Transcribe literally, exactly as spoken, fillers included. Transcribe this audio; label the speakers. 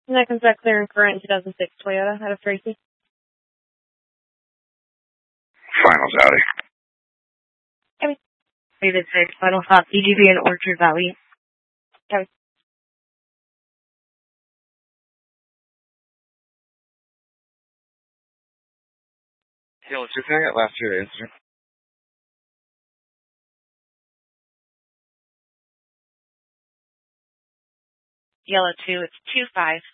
Speaker 1: And that comes back clear and current two thousand six Toyota out of Tracy.
Speaker 2: Finals, Audi.
Speaker 1: Kevin.
Speaker 3: David six, final stop, E G B in Orchard Valley.
Speaker 1: Kevin.
Speaker 2: Yellow two, can I get last year answer?
Speaker 3: Yellow two, it's two five.